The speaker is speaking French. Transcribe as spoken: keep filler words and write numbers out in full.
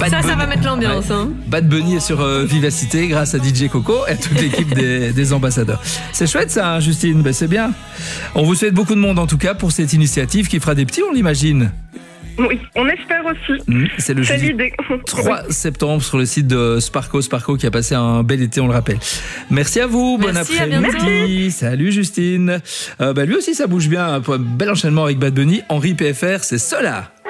Bad Ça, ça Bunny- va mettre l'ambiance. Ouais. Hein. Bad Bunny est sur euh, Vivacité grâce à D J Coco et à toute l'équipe des, des ambassadeurs. C'est chouette ça, hein, Justine, ben, c'est bien. On vous souhaite beaucoup de monde en tout cas pour cette initiative qui fera des petits, on l'imagine. Oui, on espère aussi. Mmh, c'est le C'est jeudi l'idée. trois septembre sur le site de Sparco. Sparco qui a passé un bel été, on le rappelle. Merci à vous, bon Merci, à après-midi. Salut Justine. Euh, bah, lui aussi ça bouge bien, un bel enchaînement avec Bad Bunny. Henri P F R, c'est Sola.